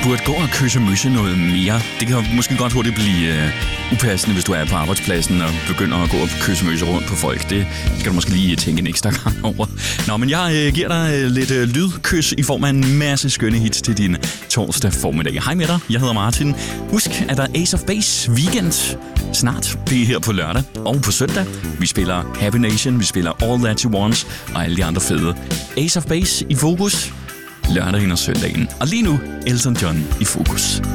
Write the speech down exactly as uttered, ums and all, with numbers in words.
burde gå og kysse møsse noget mere. Det kan måske godt hurtigt blive uh, upassende, hvis du er på arbejdspladsen og begynder at gå og kysse møsse rundt på folk. Det skal du måske lige tænke en ekstra gang over. Nå, men jeg uh, giver dig uh, lidt uh, lydkys i form af en masse skønne hits til din torsdag formiddag. Hej med dig, jeg hedder Martin. Husk, at der er Ace of Base weekend snart. Det er her på lørdag og på søndag. Vi spiller Happy Nation, vi spiller All That You Want og alle de andre fede. Ace of Base i fokus lørdagen og søndagen. Og lige nu, Elton John i fokus.